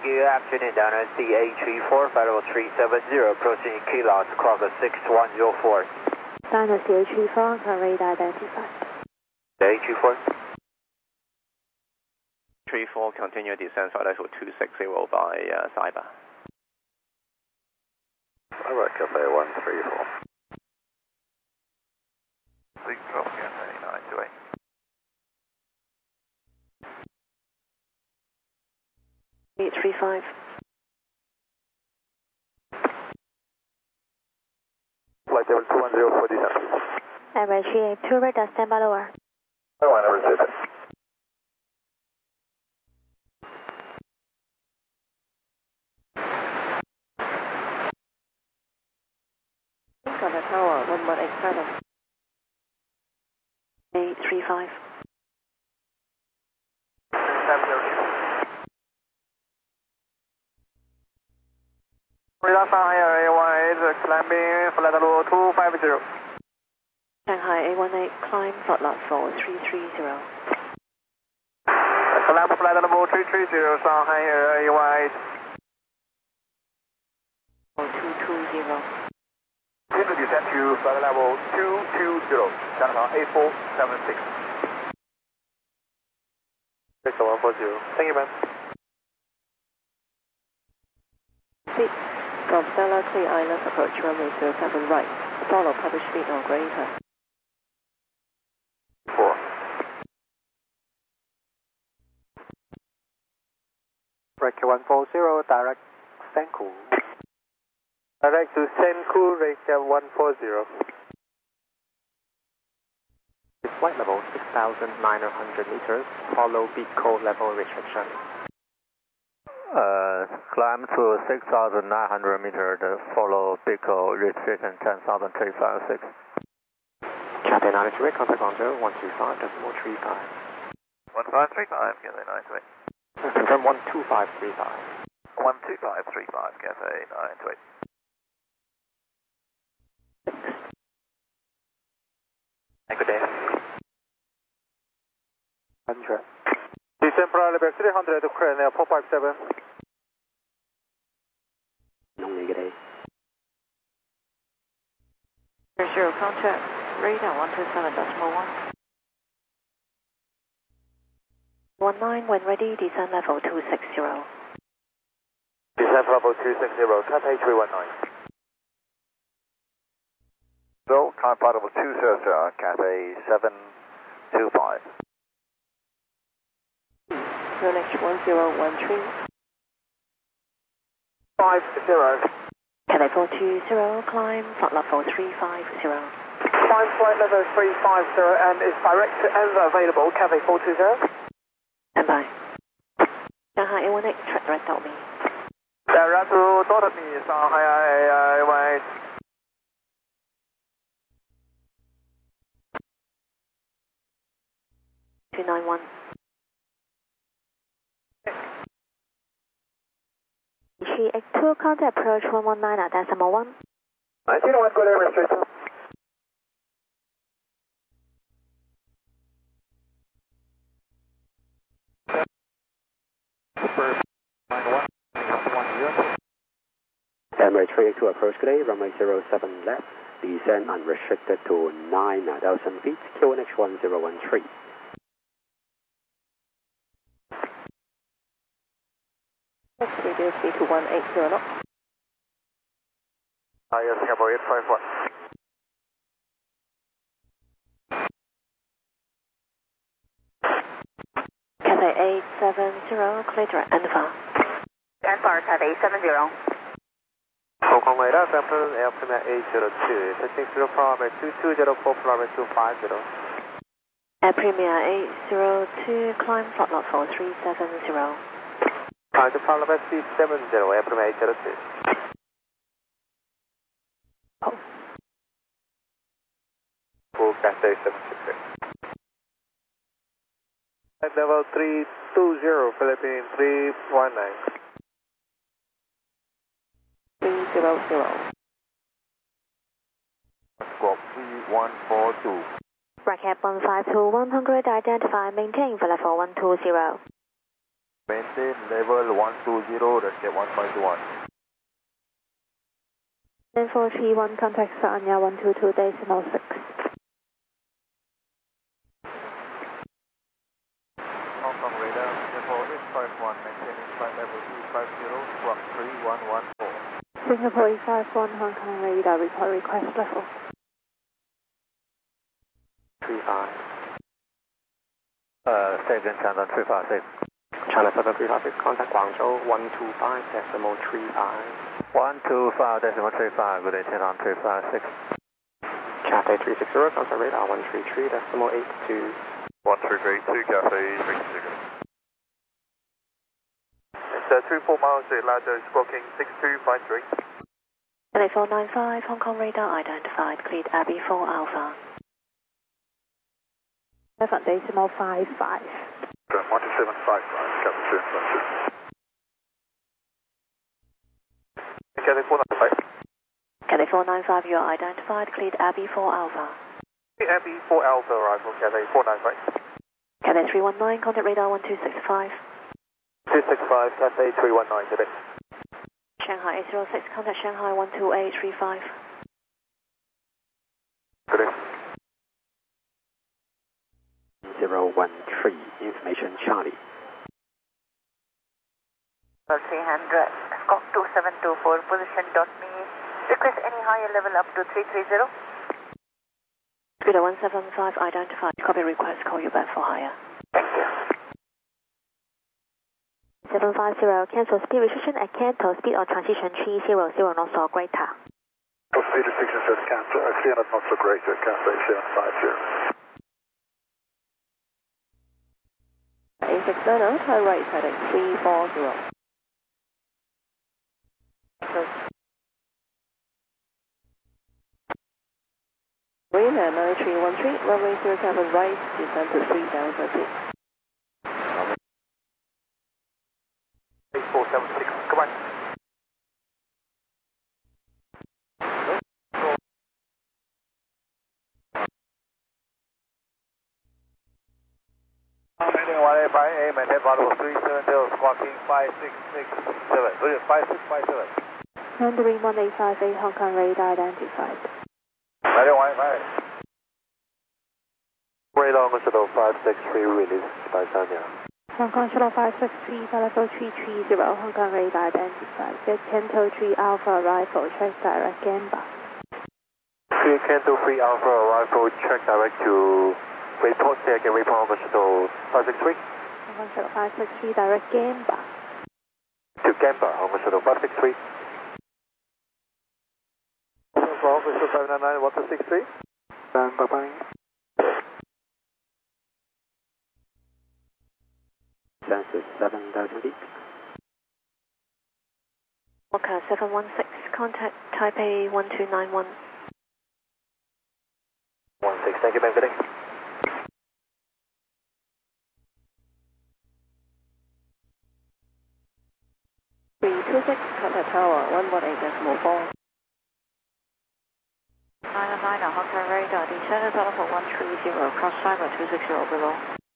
Good afternoon, Downer CH34, flight level 370, approaching Kilos, clock 6104. Downer CH34, current identified. CH34. 34, continue descent, flight level 260 by Cyber. Alright, Cafe 134. Big drop, Cafe 928. Eight-3-5. Flight level 210 for descent. Average 382, radar standby lower. I want to receive it. On the tower, 1187. 835. Radar Shanghai A18, climbing flight level 250. Shanghai A18, climb flight level 4330. Climb flight level 330, Shanghai A18. 220. Clear to descend to flight level 220, Shanghai A476. Victor 140. Thank you, man. From Stella Clear Island, approach runway 07 right. Follow published speed or greater. 4. Breaker 140, direct Senku. Direct to Senku, Reykjavik 140. Flight level 6,900 meters, follow beat code level restriction. Climb to 6,900 meters, follow BICO restriction 10,356. Cathay 93, contact Guangzhou 125.35. 1535, Cathay 928. Confirm 12535. 12535, Cathay 928. Good day. 100. Descent for level 300, Ukraine, 457. Good day. Zero contact, radar 127.1. 19, when ready, descend level 260. Descent level 260, Cathay 319. So, climb flight level 200, Cathay 725. QNH 1013. 50. Cathay 420, climb flight level 350. Climb flight level 350 and is direct and available, Cathay 420. Stand by. Shanghai A18, track direct out me. Direct to Dorothy, Shanghai A18. $291. X2 contact approach 119 at decimal 1. 1901, good air restriction. Emirates 382 approach today, runway 07 left, descend unrestricted to 9,000 feet, QNH 1013. Reduce speed to 180 knots. Yes, Cabo 854. Cathay 870, clear direct and far. And far, Cathay 870. Hong Kong radar, Sample Airplane 802, touching 04, 2204, runway 250. Air Premier 802, climb flight lot 4370. Climb to Parliament 370, Airplane 802. Oh. Full Cathay 766. At level 320, Philippine 319. 300. Squawk 3142. Bracket 152, 100, identify, maintain for level 120. Maintain level 120, let's get 1521. 9431, contact Sanya 122.6. Hong Kong radar, Singapore 851, maintaining flight level 250, squawk 3114. Singapore 851, Hong Kong radar, report request level. 35. Second China 356. China 7356, contact Guangzhou 125.35. 125.35, good day, China 356. Cathay 360, contact radar 133.82. 1332, Cathay 360. It's 24 miles, ladder squawking 6253. LA 495, Hong Kong radar identified, cleared Abbey 4 Alpha. 7.55. 1755, Cathay 495. Cathay 495, you are identified, cleared Abbey 4 Alpha. Abbey 4 Alpha arrival, Cathay 495. Cathay 319, contact radar 1265. 265, Cathay 319, good day. Shanghai 806, contact Shanghai 12835. Good day. 013, information Charlie. 300, Scott 2724, position dot me. Request any higher level up to 330. Scooter 175, identified, copy request, call you back for higher. Thank you. 750, cancel speed restriction at Canto, speed on transition 300 knots or greater. Speed restriction says cancel, 300 knots or greater, Cathay 750. 8690, turn right heading 340. Green and 9313, runway 07 right, descend to 3000 feet. 8476, come on. Maintain 185A, maintain volume 370, squawking 5667. 5657. Mandarin 1858, Hong Kong radar identified. Maintain 185. Radar on Shuttle 563, release by Sanya. Hong Kong Shuttle 563, level 330, Hong Kong radar identified. Get Canto 3 Alpha arrival, check direct Gamba. Canto 3 Alpha arrival, check direct to report there, again report on Shuttle 563. Hong Kong Shuttle 563, direct Gamba. To Gamba, on Shuttle 563. Hong Kong Shuttle 599, 1263. Bye-bye. Census 7,000 feet. Walker 716, contact Taipei 1291. 16, thank you, ma'am, good day. Contact tower 118.4. 999, Hong Kong radar, descend at level 130, cross cyber 260 below.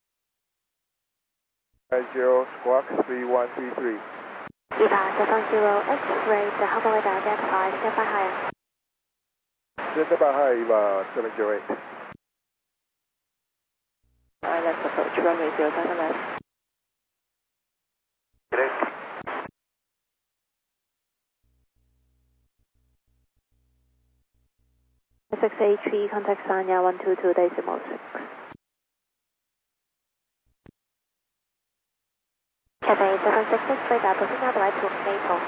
50, squawk 3133. 170, X-ray, the Hong Kong radar identified, stand by higher. Stand by high, 708. Let's approach runway 07 left. Good day. SX83, contact Sanya 122.6. Cathay 766, radar pushing out the right to Maple.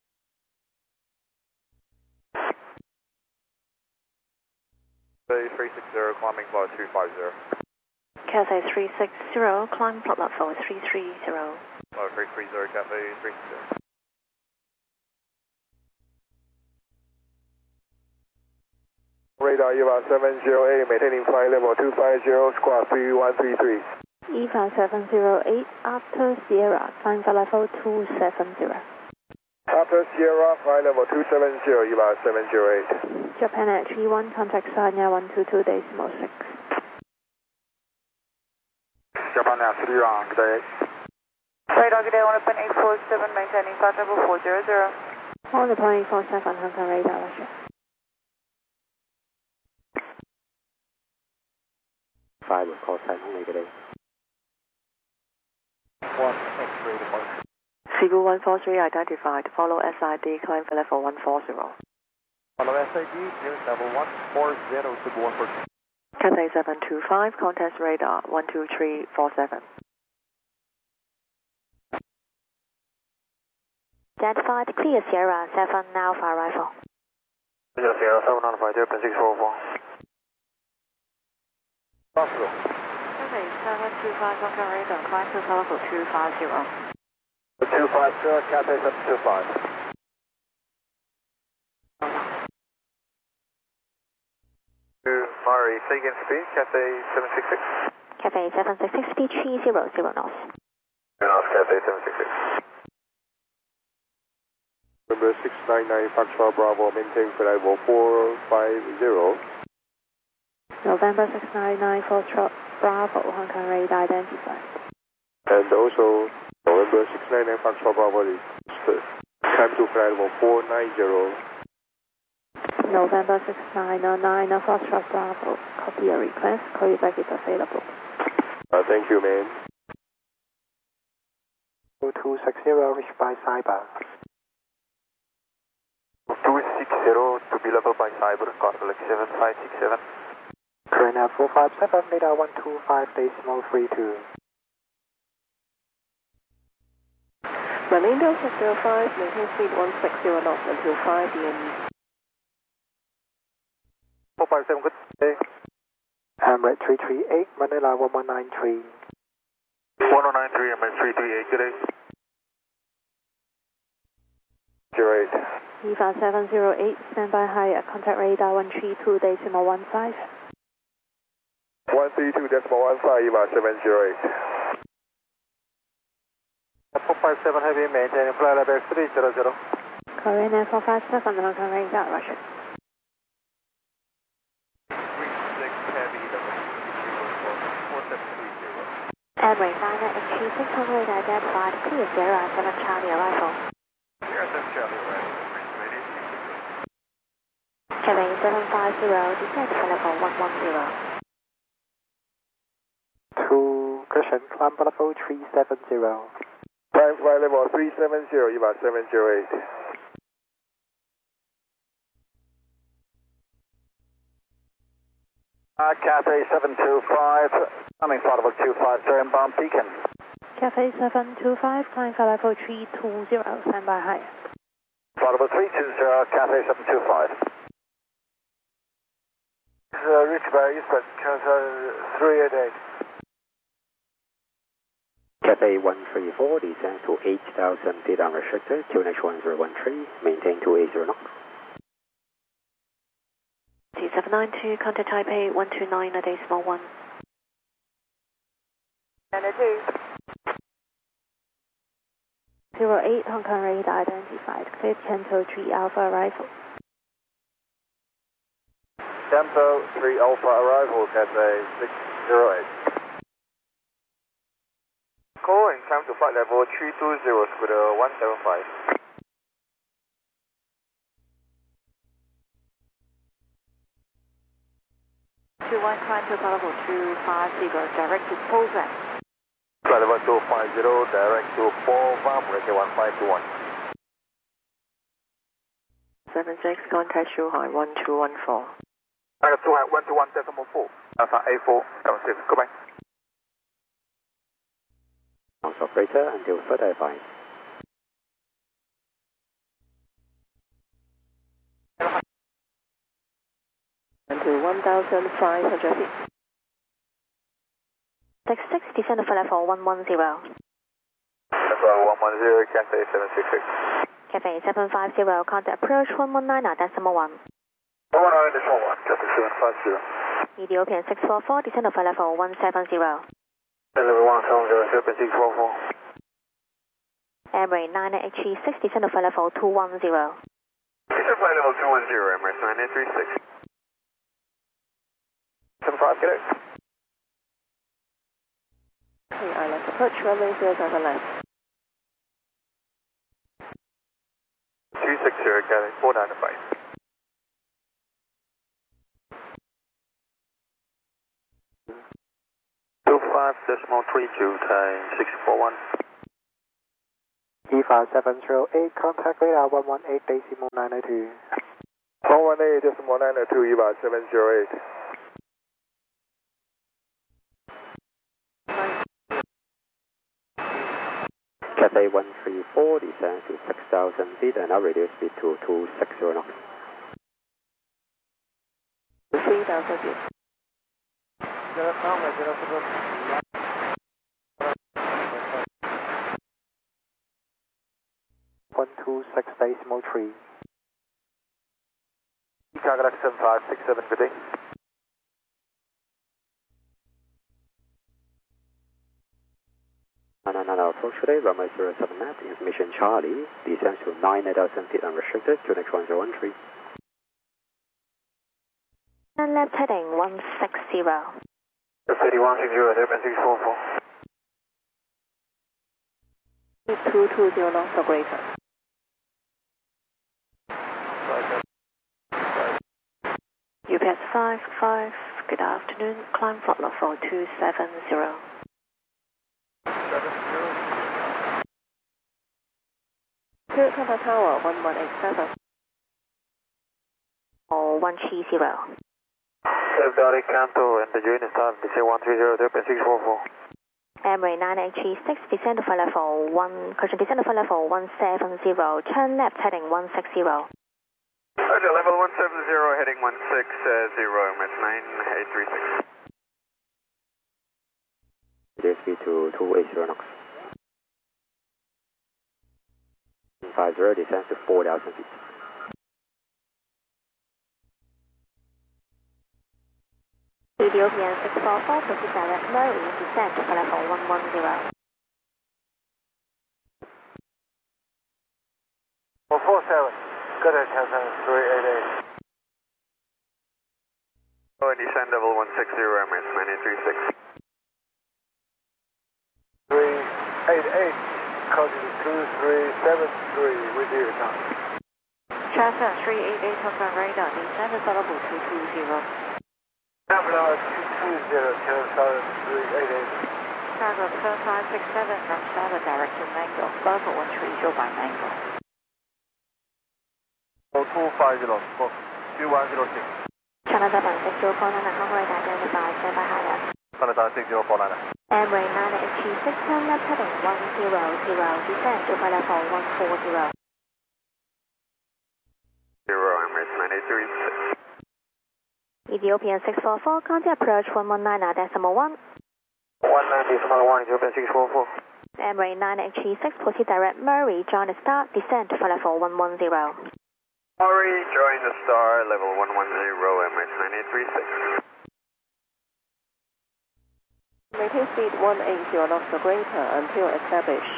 Cathay 360, climbing flight 250. Cathay 360, climb plot level 330. 330, Cathay 360. Radar EVA 708, maintaining flight level 250, squawk 3133. EVA 708, after Sierra, climb for level 270. After Sierra, flight level 270, EVA 708. Japan at 31, contact Sanya 122.6. Japan at 31, good day. Radar, good day, 1 open 847, maintaining flight level 400. On the point 47, Hong Kong radar, Roger. 5 with call sign only today. 1 X-ray departure. Cebu 143 identified. Follow SID, climb for level 140. Follow SID, near level 140, Cebu 143. Cathay 725, contact radar 12347. Identified, clear Sierra 7 Alpha arrival. Sierra 7 Alpha, 0.644. Hospital. Cathay 725, Hong Kong radar, climb to level 250. 250, Cathay 725. Mari, say again speed, Cathay 766. Cathay 766, speed 300 knots. Cathay 766. Number 699 Foxtrot Bravo, maintain flight level 450. November 699, Foxtrot Bravo, Hong Kong radar identified. And also, November 699 Foxtrot Bravo is time to flight level 490. November 6909, Foxtrot Bravo, copy your request, call you back if available. Thank you, man. 260, reached by Cyber. 260 to be level by Cyber, Cortex 7567. Current at 457, radar 125.32. Running Delta 05, maintain speed 160 knots until 5 DME. 457, good day. Emirates 338, Manila 1193. 1093, Emirates 338, good day. 08. EVA 708, standby higher, contact radar 132.15. 132.15, EVA 708. 457 heavy, maintaining flight level 300. Korean Air 457, Hong Kong radar, Roger. 36 heavy, level 4730. Emirates 9HG 600 identified, clear Sierra 7 Charlie arrival. Sierra 7 Charlie arrival. Cathay 750, descend for level 110. 2 Cushion, climb for level 370. Time flight level 370, EVA 708. Cathay 725, coming flight level 250, inbound Beacon. Cathay 725, climb for level 320, standby higher. Flight level 320, Cathay 725. Reached by Eastern, Cathay 388. Cathay 134, descends to 8,000 feet unrestricted, QNH 1013, maintain 280 knots. T792, contact Taipei 129.1. Energy. 08, Hong Kong radar identified, clear Canto 3 Alpha arrival. Tempo 3 Alpha arrival, Cathay 608. Calling, time to flight level 320, Squidder 175. One climb to level 250, direct to Poland. Flight level 250, direct to Poland, Breaking 1521. 76, contact Shuhai 1214. Shuhai 121.4. Alpha A4, 76, goodbye. Launch operator until further advice. Until 1,500 feet. 66, descend for level 110. Alpha 110, Cathay 766. Cathay 750, contact approach 119.1. 119.1, Cathay 750. Ethiopian 644, descend for level 170. Level 170, 644. Emirates 9HG 6, descend for level 210. Descend flight level 210, Emirates 9836. 75, get it. Hey, Island approach, runway 0 left. 260, Cali 495. 25.32, Thai 641. E5708, contact radar 118.902. 118.902, E5708. Cathay 134, descend to 6,000 feet and now reduce speed to 260 knots. 3,000 feet. 126.3. Cargo 7567, good day. No, approach today, runway 07 left, information Charlie, descends to 9,000 feet unrestricted, QNH 1013. And left heading 160. 3160, Airman 644. 220 knots or greater. UPS 55, good afternoon, climb flight level 270. Tower Tower 1187. Or 130. Self-direct Canto and the join start, descend 130, Airman 644. Emirates 986, descend to flight level 170, turn left heading 160. Roger, level 170, heading 160, Emirates 9836. Reduce speed to 280 knots. 50, descends to 4,000 feet. Ethiopian 644, proceed direct Murray, descend to flight level 110. 447, good at 388. Oh, and descend level 160, Emirates 9836. 388, coding 2373, with you now. Transfer 388 on radar, descend to flight level 220. Number 220, Kilo 388. Cargo 7567 from starboard direction Mango, Bravo 130 by Mango. 250, 2106. Canada 16049, Hong radar identified, stand by higher. Canada 6049. Emirates 986, turn left heading 100, descend to flight level 140. Emirates 9836. Ethiopian 644, contact approach 119.1. 190.1, Ethiopian 644. Emirates 986, proceed direct Murray, join the start, descend to flight level 110. Murray, join the star, level 110, Emirates 9836. Maintain speed 180 knots or greater until established.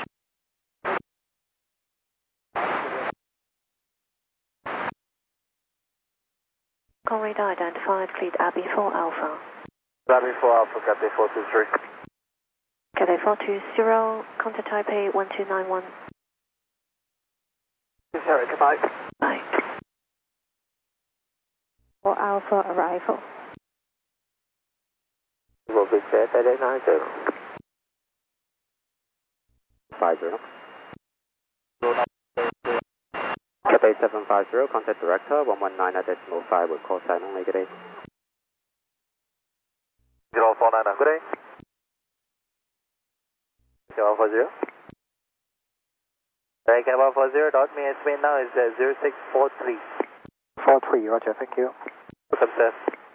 Call radar identified, cleared RB4 Alpha. RB4 Alpha, Cathay 423. Cathay 420, contact Taipei 1291. Sorry, goodbye. Bye. 4 Alpha arrival. Will be set at 890. 50. Cathay 750, contact director 119.5 with call sign only, good day. 049, good day. 040. Right, Canada 140, dot me estimate now is 0643. 43, roger, thank you. Welcome, sir.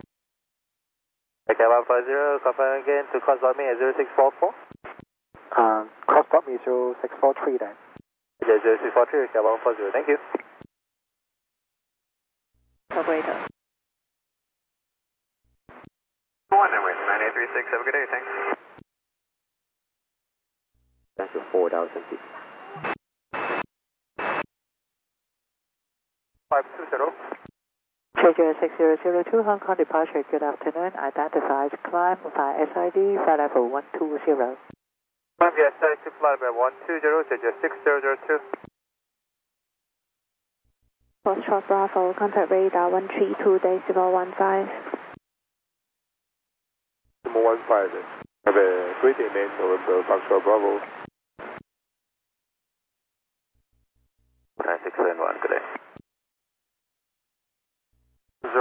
Canada 140, confirm again to cross dot me at 0644. Cross dot me 0643 then. 0643, Canada 140, thank you. Or greater. 1 Emirates 9836, have a good day, thanks. Thank you, 4,000 feet. 520. Checker 6002, Hong Kong departure, good afternoon. Identified climb by SID, flight level 120. Yes, to flight by 120, Checker 6002. Foxtrot Bravo, contact radar 132.015. 15, have a great evening, November, Foxtrot Bravo. 9671, good day. 05,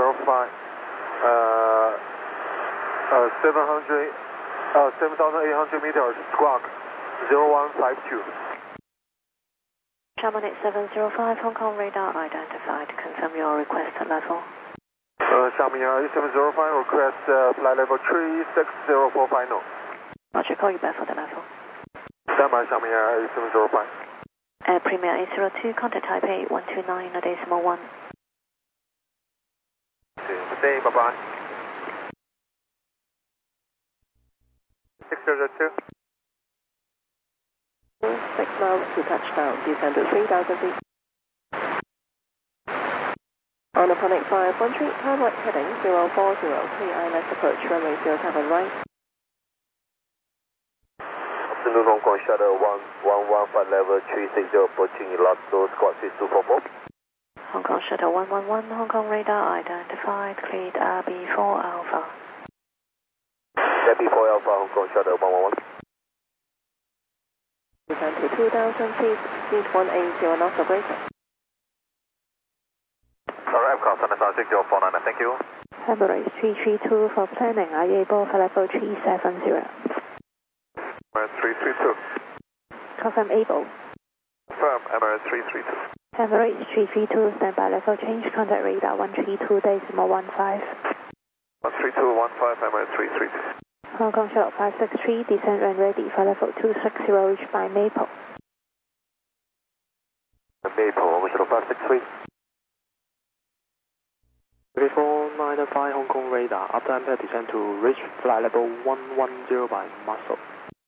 7,800 meters, squawk 0152. Sherman 8705, Hong Kong radar identified. Confirm your request level. Xiaomi 8705, request flight level 36045 final. Roger, call you back for the level. Standby Xiaomi 8705. Premier 802, contact Taipei 129.1. Good day, bye-bye. 602. 6 miles to touchdown, descend to 3,000 feet. On Aponic 513, turn right heading 040, clear ILS approach, runway 07 right. Afternoon, Hong Kong Shuttle 111, flight level 360, approaching Lotto, squawk 6244. Hong Kong Shuttle 111, Hong Kong radar identified, cleared RB4 Alpha. RB4 Alpha, Hong Kong Shuttle 111. Descend to 2,000 feet, speed 180 knots operator. Sorry, I've got 6049, thank you. Emirates 332 for planning, are you able for level 370? 332. Confirm able. Confirm, Emirates 332. Emirates 332, standby level change, contact radar 132.15. 13215, Emirates 332. Hong Kong Shuttle 563, descent when ready for level 260, reached by Maple. Maple, Hong Kong Shuttle 563. 3495 Hong Kong radar, after ampere descent to reach flight level 110 by Muscle.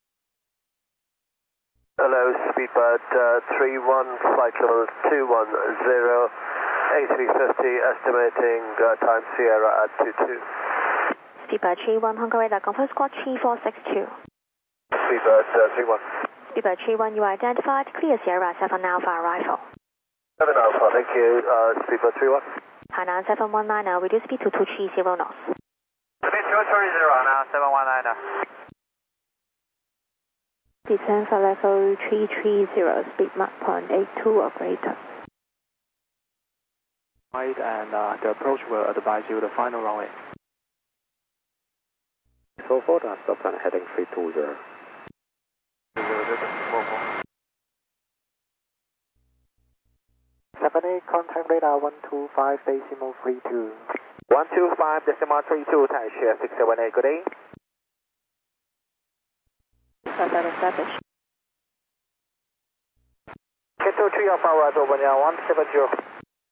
Hello, Speedbird 31, flight level 210, A350, estimating time Sierra at 22. Speedbird 31, Hong Kong radar, confirm squawk 3462. Speedbird 31. Speedbird 31, you are identified, clear Sierra 7 Alpha arrival. 7 Alpha, thank you. Speedbird 31. Hainan 719 now, reduce speed to 230 knots. Speed 230 now, 719 now. Descent for level 330, speed Mach 0.82 or greater. Right, and the approach will advise you the final runway. So for the stop and heading 320. 78, contact radar 125.32. 125.32, timeshare 678, good day. That established. Keto 3 Alpha arrival 170.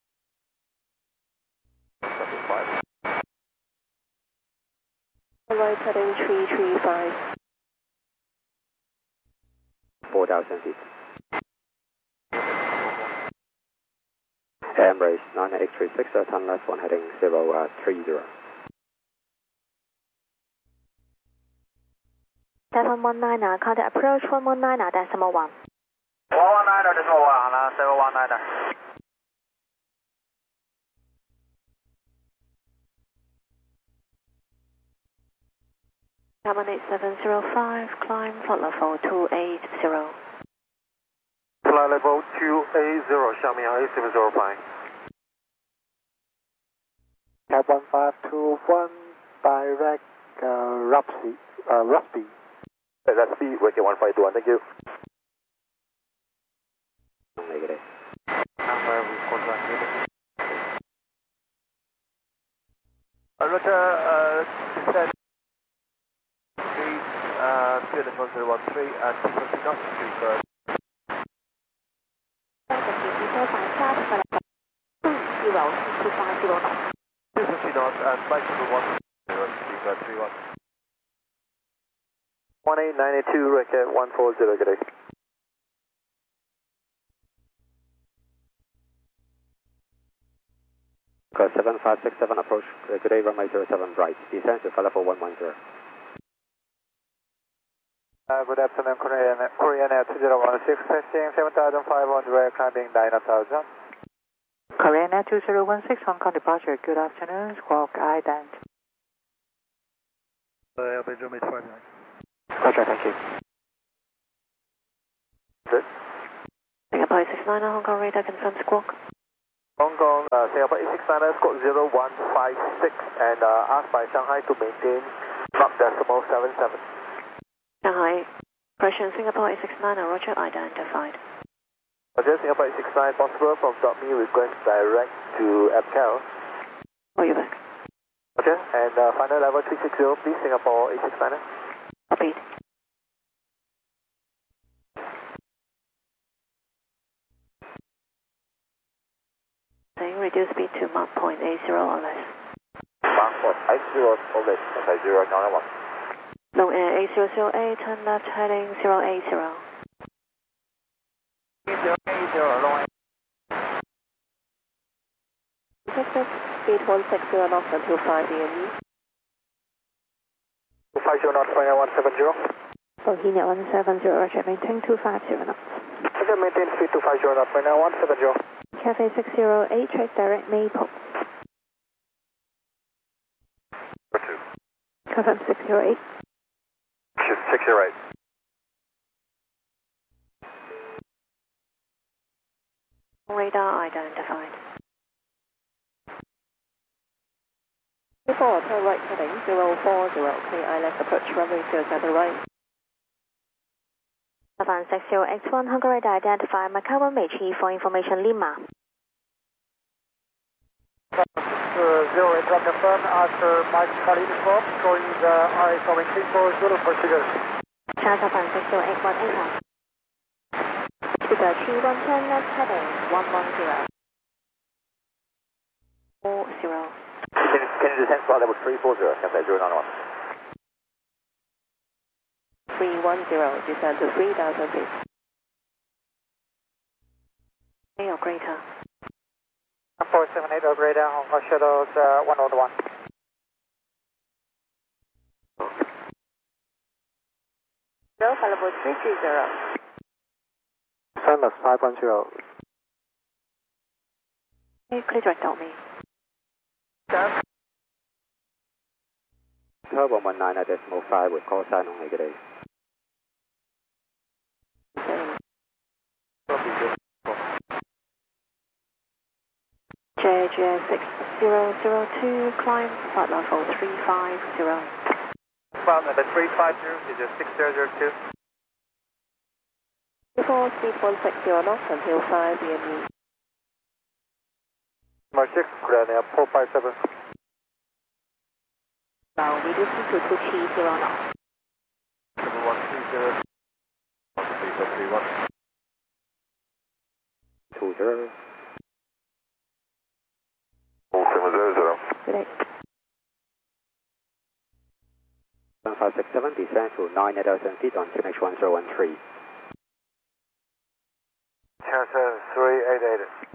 Right heading 335. 4,000 feet. Emirates 9836, turn left 1 heading 030. 719, contact approach 119, decimal 1. 119, decimal 1, 719. Sherman 8705, climb flight level 280. Flight level 280, Xiaomi 8705. Cap 1521, direct Rusby. That's speed, Wicked 1521, thank you. Negative. Roger, descend speed, 21013 and 250 knots, Speedbird. 250 knots and maximum 1 Speedbird 31. 1892, Wicked 140, good day. Code 7567 approach, good day, runway 07 right, descent to level 110. Good afternoon, Korean Air 2016, 7500, climbing 9000. Korean Air 2016, Hong Kong departure, good afternoon, Squawk Island. Belgium 859. Roger, thank you. Good. Singapore 869, Hong Kong radar, confirm squawk. Hong Kong, Singapore 869, squawk 0156, and asked by Shanghai to maintain Mach decimal 77. Shanghai, correction, Singapore 869, Roger, identified. Roger, Singapore 869, possible from .me request direct to APCAL. Call you back. Roger, and final level 360, please, Singapore 869. Copied. Reduce speed to Mach 0.80 or less. Mach 0.80 or less, okay, 091. Long Air 8008, turn left heading 080. 080, long Air. Speed 160 knots until 5 EMU. 250 knots, final 170. Bohemia 170, Roger, maintain 250 knots. Roger, maintain speed 250 knots, final 170. Cafe 608, track direct Maple. 2. Confirm 608. 608. Radar identified. Before, turn right heading 040, clear ILS approach runway 07 right. Japan 60X1, Hong Kong radar identified Macau Meichi for information Lima. 08 confirm after Mike Charlie Uniform, showing the IS orientation for zero procedure. China Japan 60X181. Speaker 3110, left heading 110. 40. Can you descend flight level 340, Cafe 091. 310, descend to 3,000 feet. A or greater. 478 or greater, Hong Kong Shuttles 101. Flight level 330. Famous 510. Clear direct out me. Turbo 19.5 with call sign on negative. JJ 6002, climb flight level 350. Flight level 350, is 6002. Before speed 160 knots until 5 EMU. Number 6, Grand Air 457. Now reducing to 230 knots. Level 130. 13031. 20. 4700. Good day. 1567, descend to 9,000 feet on QNH 1013. Channel 388.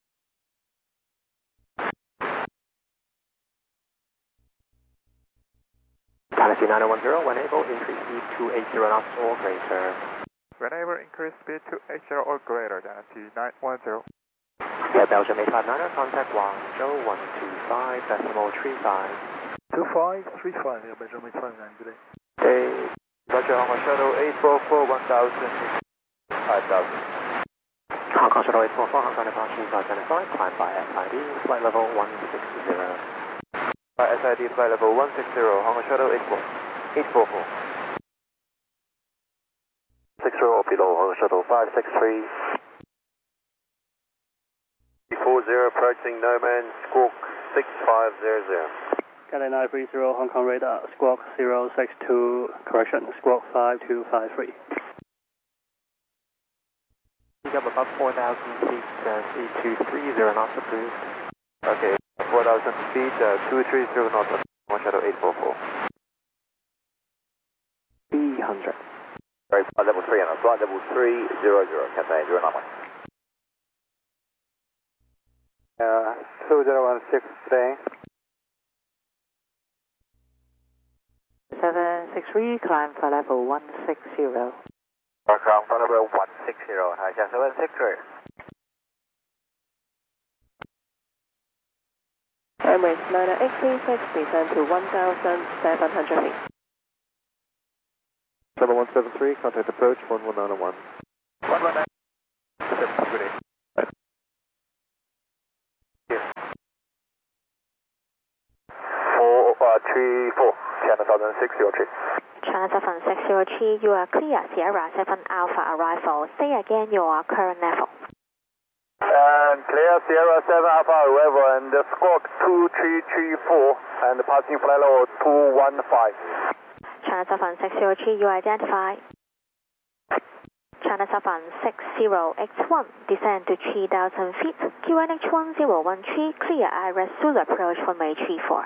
Galaxy 9010, when able, increase speed to 80 knots or greater. Whenever increase speed to 80 or greater, Galaxy 910. Yeah, Belgium 859, contact Guangzhou 125, decimal 35. 2535, yeah, Belgium 859, good day. Hey, Roger, Hong Kong Shuttle 844, 1000, 5000. Hong Kong Shuttle 844, Hong Kong departure identified, climb by SID, flight level 160. SID flight level 160, Hong Kong Shuttle 844. 60 or below, Hong Kong Shuttle 563. 40 approaching Noman, squawk 6500. Galley 930, Hong Kong radar, squawk 062, correction, squawk 5253. Pick up above 4,000 feet, C230 knots approved. Okay, 4,000 feet, 230 knots, Hong Kong Shuttle 844. B100. Sorry, flight level 300, flight level 300, Cathay 091. 2016 today. 763, climb flight level 160. Welcome, flight level 160, hi, 763. Emirates Liner 836, descend to 1,700 feet. Level 173, contact approach 11901. 119. Good day. Yes. 434, China Southern 603. China 7603, you are clear. Sierra 7 Alpha arrival. Say again your current level. And clear Sierra 7 Alpha arrival and squawk 2334 and passing flight level 215. China 7603, you identify. China 760X1, descend to 3,000 feet. QNH 1013, clear Iris Zulu approach for May 34.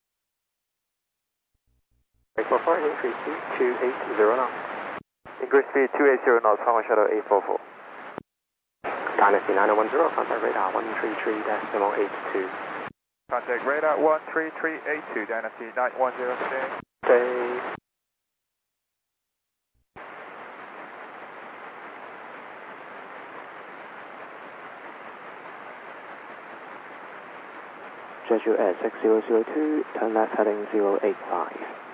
844, increase speed 280 knots. Increase speed 280 knots, Hong Kong Shuttle 844. Dynasty 9010, contact radar 133.82. Contact radar 13382, Dynasty 910, stay. Jeju Air 6002, turn left heading 085.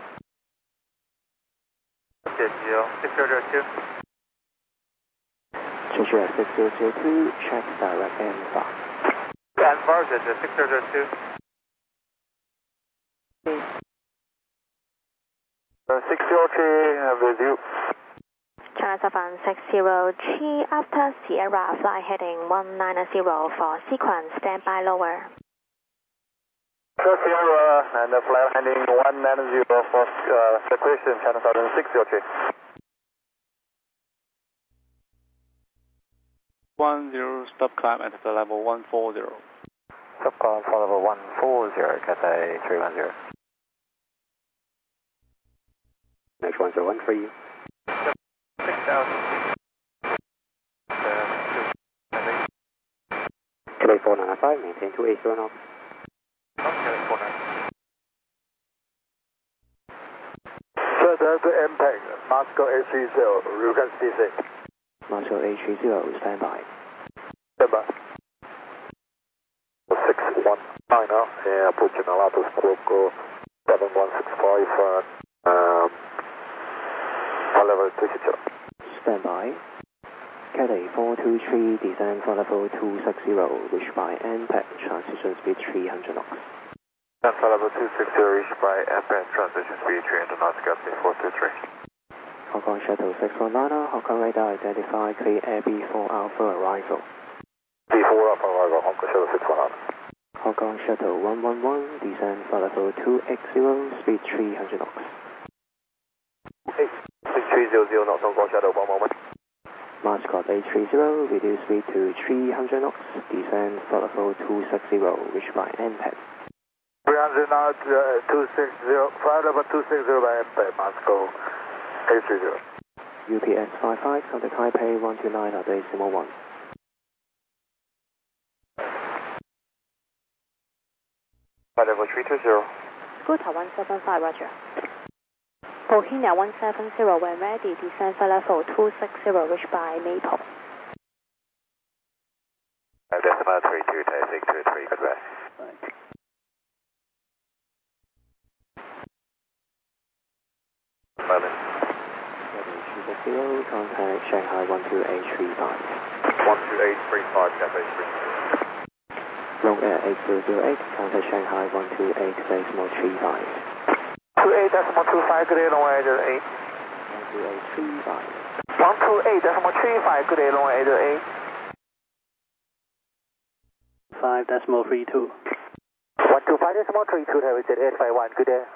Jeju 6002. Jeju Air 6002, check direct N5. N5, Jeju 6002. 603 with you. China 7603, after Sierra, fly heading 190 for sequence, stand by lower. Sierra and flight heading 190 for sequestration, China 7603. 10, stop climb at the level 140. Stop climb for level 140, Cathay 310. Next 1013. 6,000. Cathay 495, maintain 280 knots. Okay, 49. Sir, there's the impact, Moscow 830, Rugan speed 6. Moscow 830, stand by. Stand by. 619 now, and approaching Alato Squawk 7165, level 260. Stand by. Cathay 423, descend for level 260, reach by NPAC, transition speed 300 knots. Descend for level 260, reach by NPAC, transition speed 300 knots, Galaxy 423. Hong Kong Shuttle 619, Hong Kong radar identify, clear Air B4 Alpha arrival. B4 Alpha arrival, Hong Kong Shuttle 619. Hong Kong Shuttle 111, descend for level 280, speed 300 knots. 6300 knots, Hong Kong Shuttle 111. Mascot 830, reduce speed to 300 knots, descend for level 260, reach by NPAC. 300 knots, 260, flight level 260 by NPAC, Moscow 830. UPS 55, contact Taipei 129.1. Flight level 320. Scooter 175, roger. Bohemia 170, when ready, descend for level 260, reach by Maple. Decimal 32, Taipei 623, goodbye. Berlin. 260, contact Shanghai 12835. 12835, Cathay 3. Long Air 8008, contact Shanghai 128.35. 28.25, good day, long Air 8. 12835. 128.35, good day, long Air 8. 5.32. 125.32, Taipei 851, good day.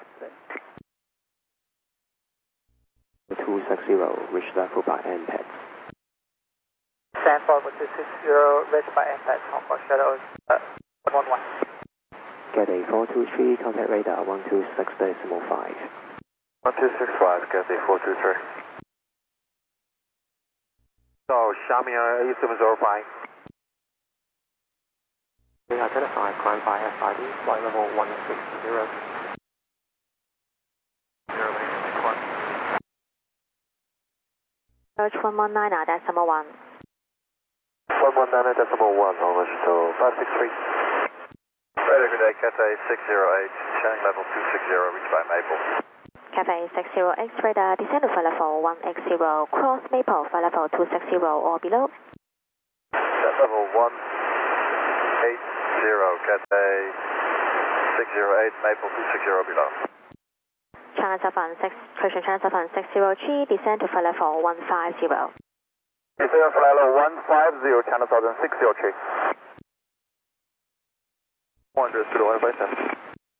260, reach level by NPAC. Stand for 260, reach by NPAC, Hong Kong Shuttle 111. Cathay 423, contact radar 126.5. 1265, Cathay 423. So, Xiaomi 8705. We identify, climb by SID, flight level 160. Approach 119, decimal 1. 119.1, over, so 563. Radar, good day, Cathay 608, showing level 260, reached by Maple. Cathay 608 radar, descend to flight level 180, cross Maple, flight level 260 or below. Set level 180, Cathay 608, Maple 260 below. China Southern 6, correction, China Southern 603, descend to flight level 150. Descend flight level 150, China Southern 603. 100 to 157.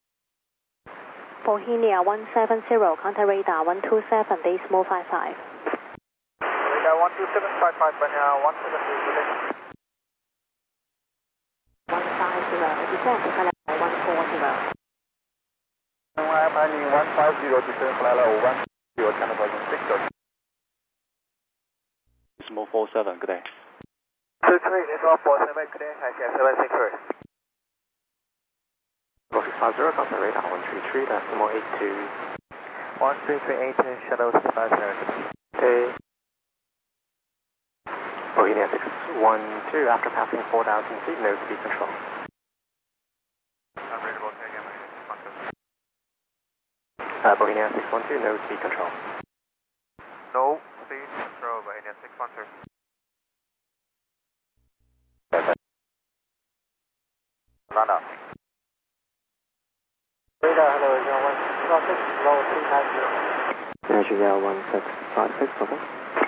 Bohemia 170, contact radar 127, decimal 55. Radar 12755, Banya 170, good day. 150, descend to flight level 140. Landing 150, descend flight level 150, China Southern 603. Decimal 47, good day. 23, decimal 47, good day, Taxi 763. 4650, contact radar 133, decimal 82. 133, shuttle 650. Okay. Bohemia 612, after passing 4,000 feet, no speed control. Unreadable, take again, Bohemia 612, no speed control. No speed control, Bohemia 612. Nana. Radar, hello, 116, low 390. Measure 1656, okay.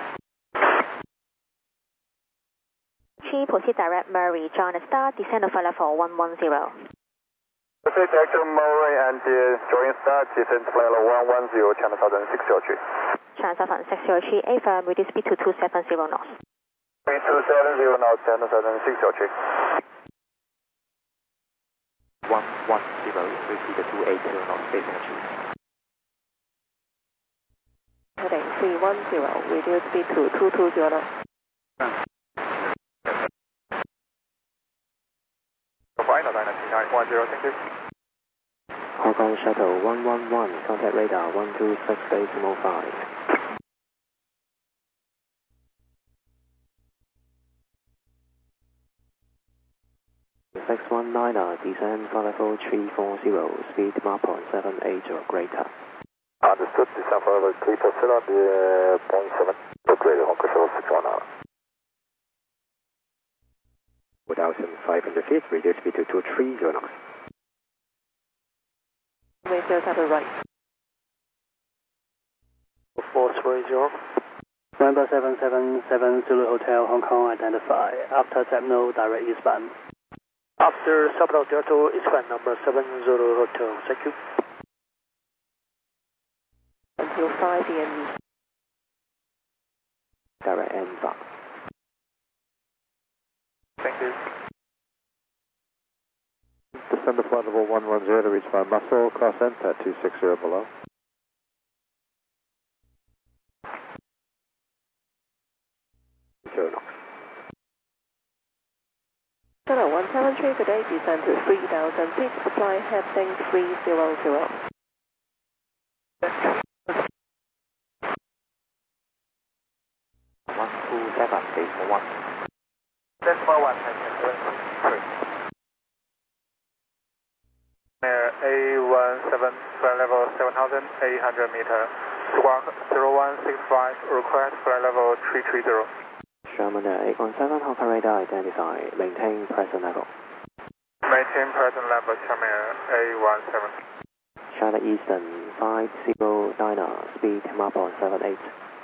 Proceed direct Murray, John Star, descend to flight level 110. Proceed direct Murray and join start, descend flight level 110, China Southern 603. China Southern 603, affirm, reduce speed to 270 knots. 270 knots, China Southern 603. 110, receive the 280 knots, spacing achieved. Heading 310, reduce speed to 220 knots. Hong Kong Shuttle 111, contact radar 126.5. 619, descend flight level 340, speed map on 78 or greater. Understood, descend flight level 340, 0.7, greater, Hong Kong Shuttle 619. 1,500 feet, reduce speed to 230 knots. Radios at the right. 430. November 777 Zulu Hotel, Hong Kong, identify. After Tapno, direct eastbound. After Subro Delta, eastbound number 70 Hotel, thank you. Until 5 p.m. Direct N-box. Thank you. Descend to flight level 110 to reach by Muscle, cross NPAT 260 below. Shuttle 173, good day, descend to 3,000 feet, apply heading 300. Decimal 1, three. A17, flight level 7,800 meter. Squawk 0165, request flight level 330. Sherman 817, Hong Kong radar identified. Maintain present level. Maintain present level, Sherman A17. China Eastern 509, speed map on 78.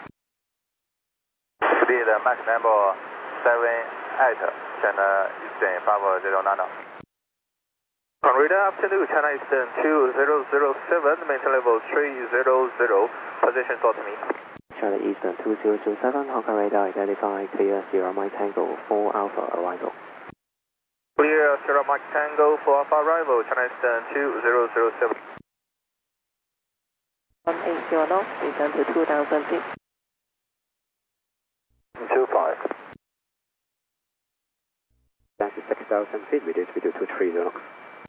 Speed max number 78, China Eastern 509. On radar, afternoon, China Eastern 2007, maintain level 300, position sort me. China Eastern 2007, Hong Kong radar identified. Clear Sierra Mike Tango 4 Alpha arrival. Clear Sierra Mike Tango 4 Alpha arrival, China Eastern 2007. 180 knots, descend to 2,000 feet. 25. That's 6,000 feet, reduce speed to 230 knots.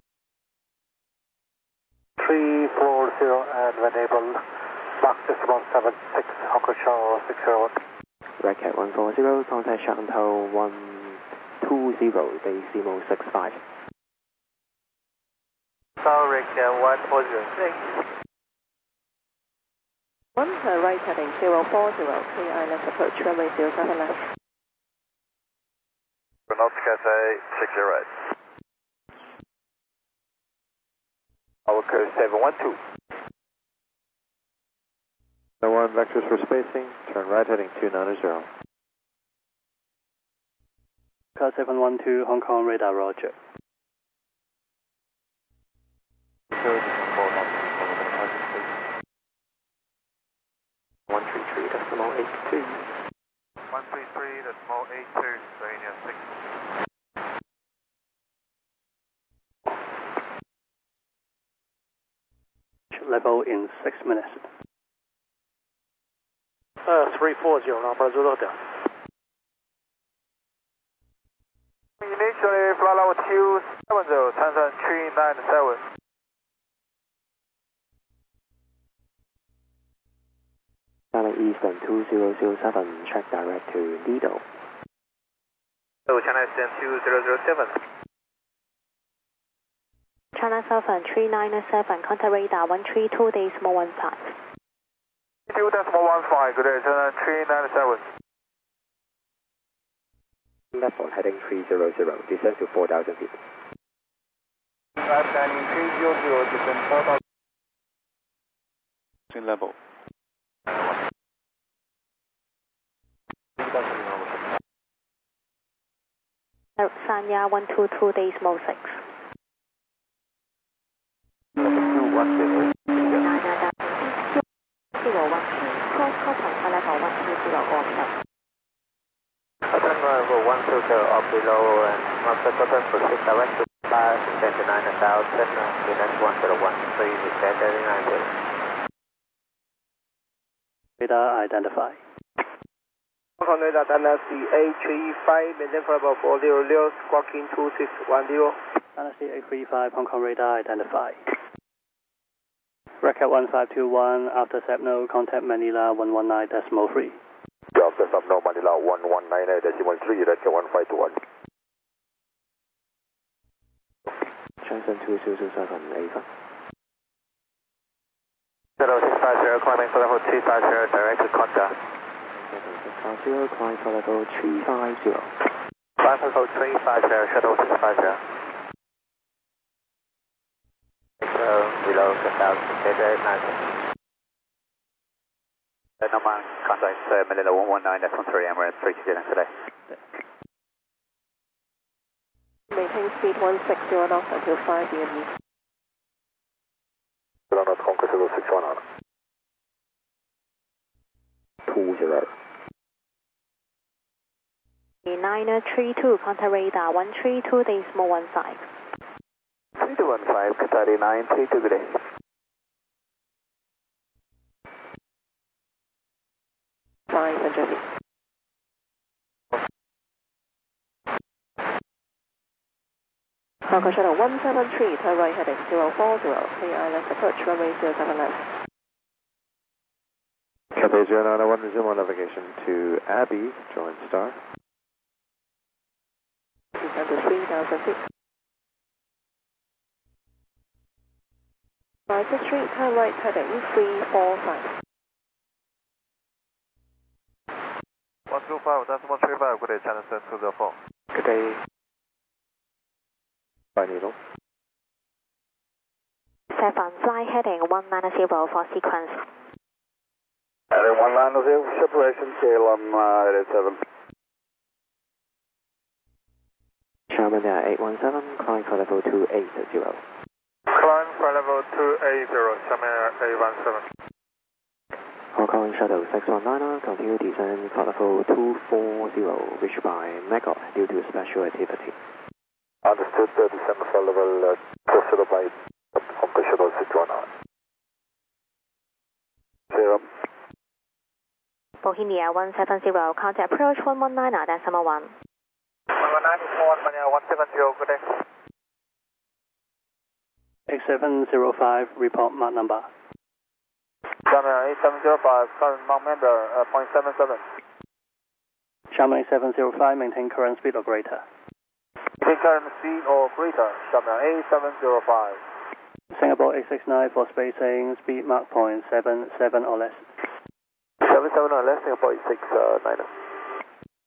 340 and when able, Mach 176, Hong Kong Shuttle 601. Red Cat 140, contact Shantou 120, decimal 65. Zurich 1406. Right heading 040, clear island approach runway 07 left. North Cathay 608. Our code 712. No one vectors for spacing, turn right heading 290. Car 712, Hong Kong radar, roger. Code 133.82. 133.82, Slovenia 6. Level in 6 minutes. 340, number 0 down. Initially, flight level 270, transfer 397. China Eastern 2007, check direct to Lido. So China Eastern 2007. China Southern 397, contact radar 132.15. 2.15, good day, China 397. Level heading 300, descend to 4,000 feet. Landing 300, descend 4,000. Level. Sanya 122.6. 013, level 120 up below and master button proceed direct to pass 29,000 unit 1013 with 39. Radar identify. Hong Kong radar Dynasty A35, maintain flight level 400, squawking 2610. Dynasty A35, Hong Kong radar identify. Record 1521, after SAPNO, contact Manila 119.3. After SAPNO, Manila 1198.3, record 1521. Shenzhen 2007, Ava. 0650, climbing for level 250, direct to contact. 650, climb for level 350. Climb for level 350, shuttle 650. Below 10,000, Cathay 90. Norman, contact Manila 119.3, Emirates 320 today. Maintain speed 160 knots until 5 DME. North Conquest 061 20. 932, contact radar 132.15. 3215, Qatar 932, good day. Fine, Sanjay. Hong Kong Shuttle 173, turn right heading 040, clear island approach runway 07 left. Cathay 0901, resume on navigation to Abbey, join star. Descend to 3,000 feet. Rider Street, turn right heading 345. 125, decimal 35, good day, China Eastern 204. Good day. By Needle. 7, fly heading 190 for sequence. Heading 190, separation, KLM 87. Sherman Air 817, climb for level 280. Climb for level 280, Sherman Air 817. Hong Kong Shuttle 619, continue descent for level 240, reached by Magog due to special activity. Understood, December for level 240 by Hong Kong Shuttle 619. 0. Bohemia 170, contact approach 119, decimal 1. 119, Manila 170, good day. X705, report mark number. Xiamen 8705, current Mount Member, 0.77. Xiamen 705, maintain current speed or greater. Maintain current speed or greater, Xiamen 8705. Singapore 869 for spacing, speed Mach 0.77 or less. 77 or less, Singapore 869.